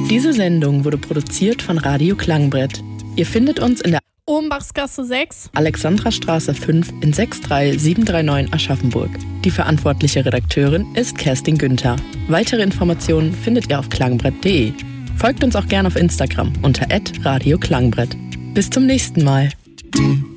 Diese Sendung wurde produziert von Radio Klangbrett. Ihr findet uns in der Ohmbachsgasse 6, Alexandrastraße 5 in 63739 Aschaffenburg. Die verantwortliche Redakteurin ist Kerstin Günther. Weitere Informationen findet ihr auf klangbrett.de. Folgt uns auch gerne auf Instagram unter @radioklangbrett. Bis zum nächsten Mal.